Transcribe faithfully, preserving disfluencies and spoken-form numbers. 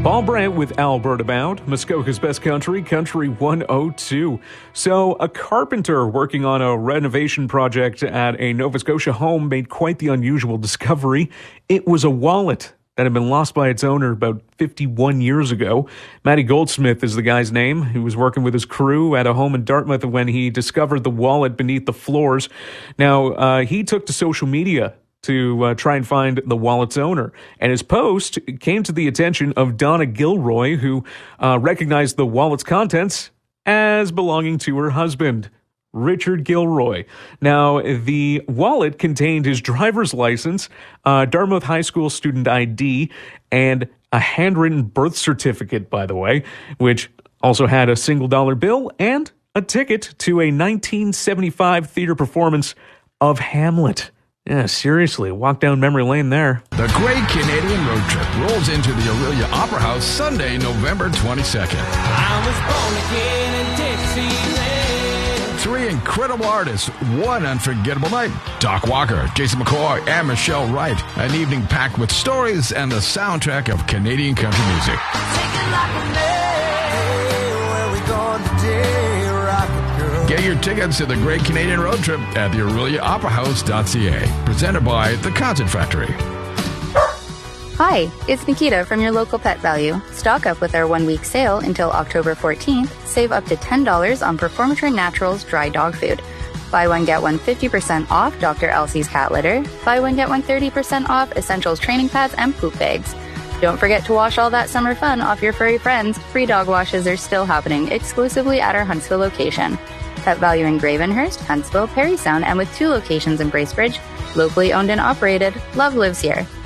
Paul Brandt with Alberta Bound, Muskoka's Best Country, Country one oh two. So, a carpenter working on a renovation project at a Nova Scotia home made quite the unusual discovery. It was a wallet that had been lost by its owner about fifty-one years ago. Matty Goldsmith is the guy's name. He was working with his crew at a home in Dartmouth when he discovered the wallet beneath the floors. Now, uh, he took to social media to uh, try and find the wallet's owner. And his post came to the attention of Donna Gilroy, who uh, recognized the wallet's contents as belonging to her husband, Richard Gilroy. Now, the wallet contained his driver's license, uh, Dartmouth High School student I D, and a handwritten birth certificate, by the way, which also had a single dollar bill and a ticket to a nineteen seventy-five theater performance of Hamlet. Yeah, seriously, walk down memory lane there. The Great Canadian Road Trip rolls into the Aurelia Opera House Sunday, November twenty-second. I was born again in Dixieland. Three incredible artists, one unforgettable night. Doc Walker, Jason McCoy, and Michelle Wright. An evening packed with stories and the soundtrack of Canadian country music. Take it like a man. Where we going today? Rock it, girl. Get your tickets to the Great Canadian Road Trip at the Aurelia Opera House dot c a. Presented by The Concert Factory. Hi, it's Nikita from your local Pet Value. Stock up with our one-week sale until October fourteenth. Save up to ten dollars on Performateur Naturals dry dog food. Buy one, get one fifty percent off Doctor Elsie's cat litter. Buy one, get one thirty percent off Essentials training pads and poop bags. Don't forget to wash all that summer fun off your furry friends. Free dog washes are still happening exclusively at our Huntsville location. Pet Value in Gravenhurst, Huntsville, Parry Sound, and with two locations in Bracebridge. Locally owned and operated, love lives here.